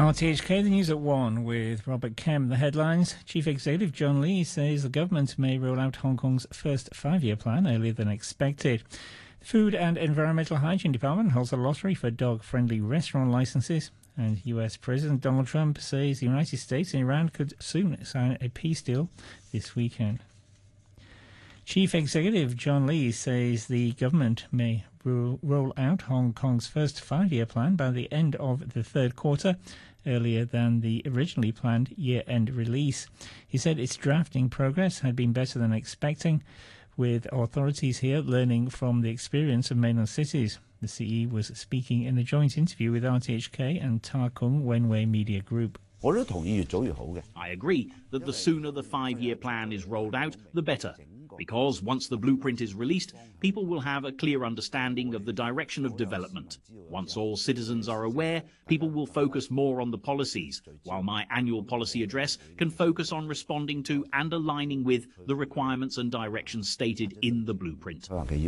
RTHK, the news at 1 with Robert Kemp. The headlines. Chief Executive John Lee says the government may roll out Hong Kong's first 5-year plan earlier than expected. The Food and Environmental Hygiene Department holds a lottery for dog-friendly restaurant licenses. And US President Donald Trump says the United States and Iran could soon sign a peace deal this weekend. Chief Executive John Lee says the government may roll out Hong Kong's first 5-year plan by the end of the third quarter, earlier than the originally planned year-end release. He said its drafting progress had been better than expecting, with authorities here learning from the experience of mainland cities. The CE was speaking in a joint interview with RTHK and Ta Kung Wenwei Media Group. I agree that the sooner the 5-year plan is rolled out, the better. Because once the blueprint is released, people will have a clear understanding of the direction of development. Once all citizens are aware, people will focus more on the policies, while my annual policy address can focus on responding to and aligning with the requirements and directions stated in the blueprint.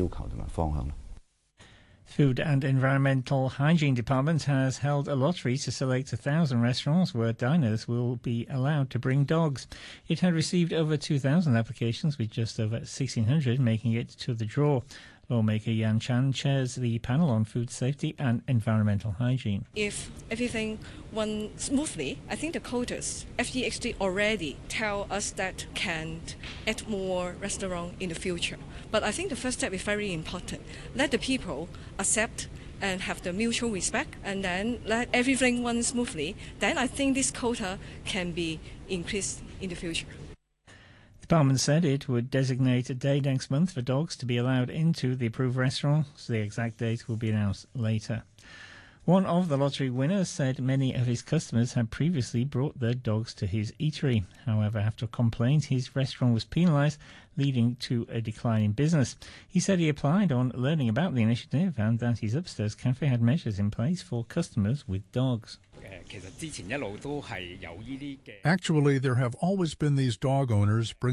Food and Environmental Hygiene Department has held a lottery to select 1,000 restaurants where diners will be allowed to bring dogs. It had received over 2,000 applications, with just over 1,600 making it to the draw. Lawmaker Yan Chan chairs the panel on food safety and environmental hygiene. If everything went smoothly, I think the quotas, FEHD already tell us that can add more restaurants in the future. But I think the first step is very important. Let the people accept and have the mutual respect, and then let everything run smoothly. Then I think this quota can be increased in the future. The department said it would designate a day next month for dogs to be allowed into the approved restaurants. The exact date will be announced later. One of the lottery winners said many of his customers had previously brought their dogs to his eatery. However, after a complaint, his restaurant was penalised, leading to a decline in business. He said he applied on learning about the initiative and that his upstairs cafe had measures in place for customers with dogs. Actually, there have always been these dog owners bringing